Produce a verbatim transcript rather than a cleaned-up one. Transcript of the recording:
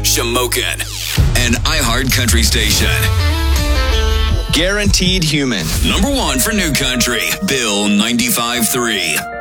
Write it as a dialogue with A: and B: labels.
A: Shamokin, an iHeart Country station.
B: Guaranteed Human.
A: Number one for New Country, Bill ninety-five point three.